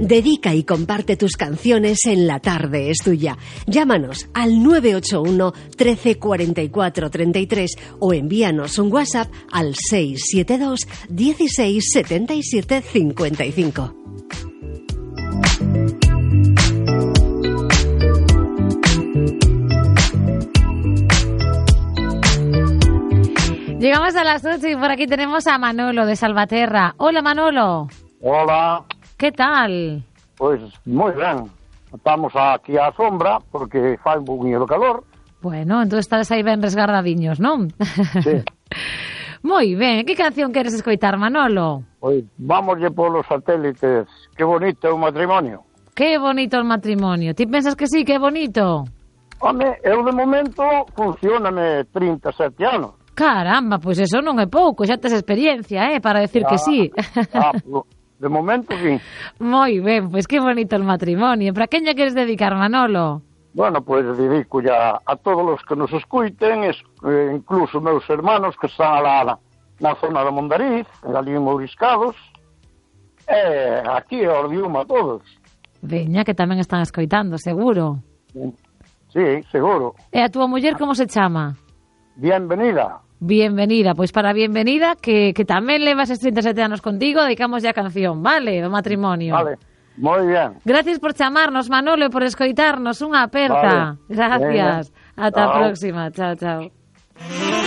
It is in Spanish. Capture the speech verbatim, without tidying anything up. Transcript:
Dedica y comparte tus canciones en La Tarde es Tuya. Llámanos al nueve ocho uno, trece, cuarenta y cuatro, treinta y tres o envíanos un WhatsApp al seis siete dos, dieciséis, setenta y siete, cincuenta y cinco. Llegamos a las ocho y por aquí tenemos a Manolo de Salvaterra. Hola, Manolo. Hola. ¿Qué tal? Pois moi ben. Estamos aquí á sombra porque fai un poquinho de calor. Bueno, entonces estás aí ben resguardadiños, non? Sí. Moi ben. Que canción queres escoitar, Manolo? Pois vámoslle polos satélites. Que bonito é o matrimonio. Que bonito o matrimonio. Ti pensas que sí, que é bonito? Home, eu de momento funcioname trinta e sete anos. Caramba, pois eso non é pouco, xa tes experiencia, eh, para decir ah, que sí. Ah, de momento sí. Moi ben, pois que bonito el matrimonio. Para quen lle queres dedicar, Manolo? Bueno, pois dedico ya a todos os que nos escuiten, es, eh, incluso meus hermanos que están alá na zona de Mondariz, ali en Mouriscados, e aquí a Ordiuma a todos. Veña, que tamén están escoitando, seguro. Sí, seguro. E a túa muller como se chama? Bienvenida. Bienvenida, pois para Bienvenida, que, que tamén levas estes trinta e sete anos contigo, dedicamos ya a canción, vale, do matrimonio. Vale, moi ben. Gracias por chamarnos, Manolo, e por escoitarnos, unha aperta. Vale. Gracias. Venga. Ata a Chao. próxima, chao, chao.